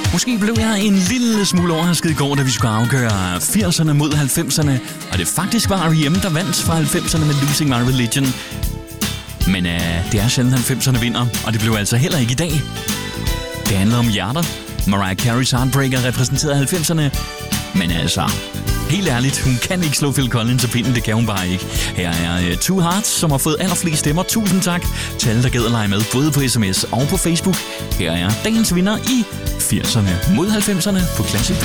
Måske blev jeg en lille smule overrasket i går, da vi skulle afgøre 80'erne mod 90'erne, og det faktisk var R.E.M., der vandt fra 90'erne med Losing My Religion. Men det er sjældent 90'erne vinder, og det blev altså heller ikke i dag. Det handler om hjerter. Mariah Carey's Heartbreaker repræsenterede 90'erne, men altså, helt ærligt, hun kan ikke slå Phil Collins af pinden, det kan hun bare ikke. Her er Two Hearts, som har fået allerflest stemmer. Tusind tak til alle, der gad at lege med, både på sms og på Facebook. Her er dagens vinder i 80'erne mod 90'erne på Classic